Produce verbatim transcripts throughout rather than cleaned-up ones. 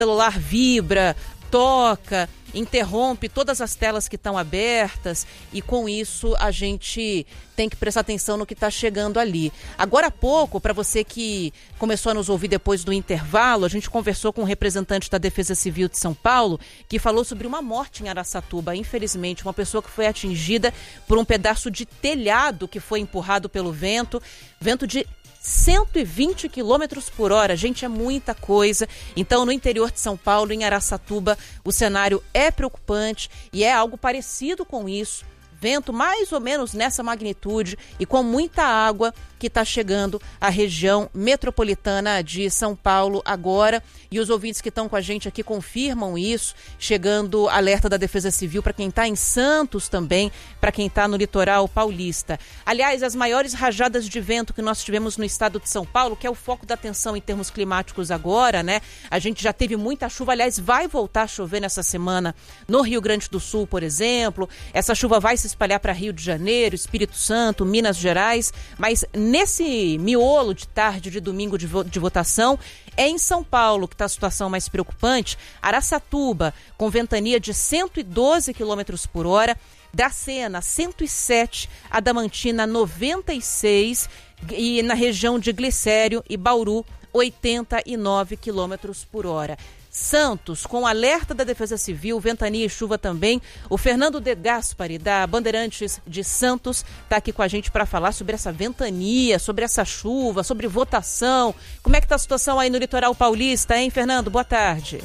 celular vibra, toca, interrompe todas as telas que estão abertas e com isso a gente tem que prestar atenção no que está chegando ali. Agora há pouco, para você que começou a nos ouvir depois do intervalo, a gente conversou com um representante da Defesa Civil de São Paulo que falou sobre uma morte em Araçatuba, infelizmente, uma pessoa que foi atingida por um pedaço de telhado que foi empurrado pelo vento, vento de cento e vinte quilômetros por hora, gente, é muita coisa. Então, no interior de São Paulo, em Araçatuba, o cenário é preocupante e é algo parecido com isso. Vento mais ou menos nessa magnitude e com muita água que está chegando à região metropolitana de São Paulo agora. E os ouvintes que estão com a gente aqui confirmam isso, chegando alerta da Defesa Civil para quem está em Santos também, para quem está no litoral paulista. Aliás, as maiores rajadas de vento que nós tivemos no estado de São Paulo, que é o foco da atenção em termos climáticos agora, né? A gente já teve muita chuva, aliás, vai voltar a chover nessa semana no Rio Grande do Sul, por exemplo. Essa chuva vai se espalhar para Rio de Janeiro, Espírito Santo, Minas Gerais, mas nesse miolo de tarde de domingo de, vo- de votação, é em São Paulo que está a situação mais preocupante. Araçatuba, com ventania de cento e doze quilômetros por hora, Dracena, cento e sete, Adamantina, noventa e seis, e na região de Glicério e Bauru, oitenta e nove quilômetros por hora. Santos, com alerta da Defesa Civil, ventania e chuva também. O Fernando De Gaspari, da Bandeirantes de Santos, está aqui com a gente para falar sobre essa ventania, sobre essa chuva, sobre votação. Como é que está a situação aí no litoral paulista, hein, Fernando? Boa tarde.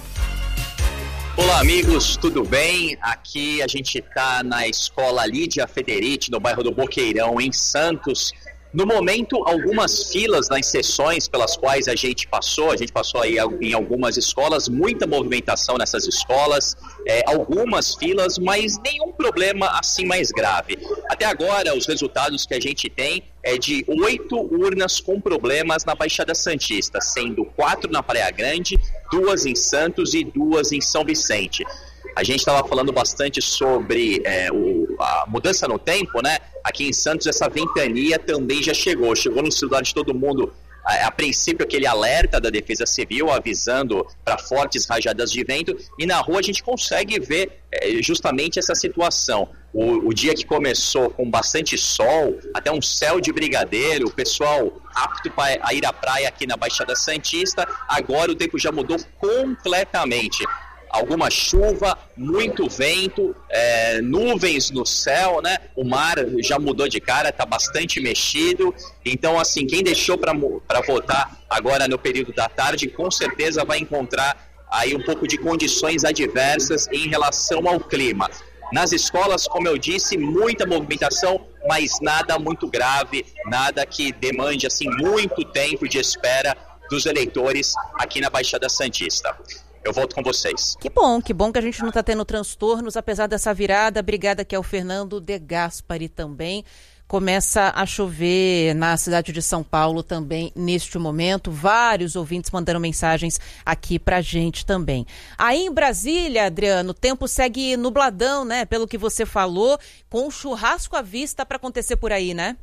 Olá, amigos, tudo bem? Aqui a gente está na Escola Lídia Federici, no bairro do Boqueirão, em Santos. No momento, algumas filas nas sessões pelas quais a gente passou, a gente passou aí em algumas escolas, muita movimentação nessas escolas, é, algumas filas, mas nenhum problema assim mais grave. Até agora, os resultados que a gente tem é de oito urnas com problemas na Baixada Santista, sendo quatro na Praia Grande, duas em Santos e duas em São Vicente. A gente estava falando bastante sobre é, o, a mudança no tempo, né? Aqui em Santos essa ventania também já chegou, chegou no celular de todo mundo, a, a princípio aquele alerta da Defesa Civil avisando para fortes rajadas de vento, e na rua a gente consegue ver é, justamente essa situação. O, o dia que começou com bastante sol, até um céu de brigadeiro, o pessoal apto para ir à praia aqui na Baixada Santista, agora o tempo já mudou completamente. Alguma chuva, muito vento, é, nuvens no céu, né? O mar já mudou de cara, está bastante mexido. Então, assim, quem deixou para votar agora no período da tarde, com certeza vai encontrar aí um pouco de condições adversas em relação ao clima. Nas escolas, como eu disse, muita movimentação, mas nada muito grave, nada que demande assim muito tempo de espera dos eleitores aqui na Baixada Santista. Eu volto com vocês. Que bom, que bom que a gente não está tendo transtornos, apesar dessa virada. Obrigada aqui ao Fernando De Gaspari também. Começa a chover na cidade de São Paulo também neste momento. Vários ouvintes mandando mensagens aqui pra gente também. Aí em Brasília, Adriano, o tempo segue nubladão, né? Pelo que você falou, com um churrasco à vista para acontecer por aí, né?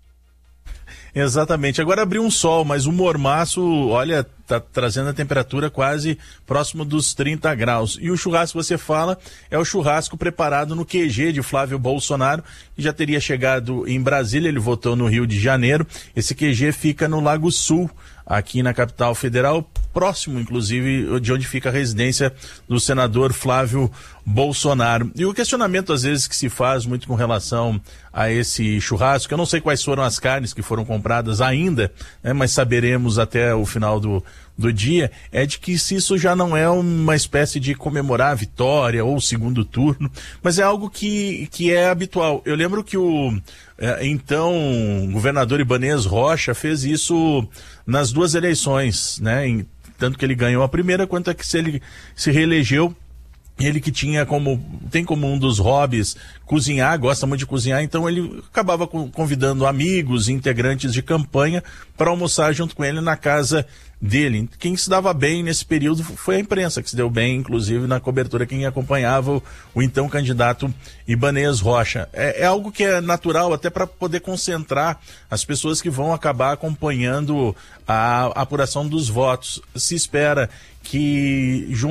Exatamente. Agora abriu um sol, mas o mormaço, olha, tá trazendo a temperatura quase próximo dos trinta graus. E o churrasco que você fala é o churrasco preparado no Q G de Flávio Bolsonaro, que já teria chegado em Brasília, ele votou no Rio de Janeiro. Esse Q G fica no Lago Sul, aqui na capital federal, próximo, inclusive, de onde fica a residência do senador Flávio Bolsonaro. E o questionamento, às vezes, que se faz muito com relação a esse churrasco, eu não sei quais foram as carnes que foram compradas ainda, né, mas saberemos até o final do, do dia, é de que se isso já não é uma espécie de comemorar a vitória ou o segundo turno, mas é algo que, que é habitual. Eu lembro que o é, então governador Ibanez Rocha fez isso nas duas eleições, né, em, tanto que ele ganhou a primeira quanto a que se ele se reelegeu Ele que tinha como, tem como um dos hobbies cozinhar, gosta muito de cozinhar, então ele acabava convidando amigos, integrantes de campanha para almoçar junto com ele na casa dele. Quem se dava bem nesse período foi a imprensa, que se deu bem, inclusive, na cobertura, quem acompanhava o, o então candidato Ibanez Rocha. É, é algo que é natural até para poder concentrar as pessoas que vão acabar acompanhando a, a apuração dos votos. Se espera que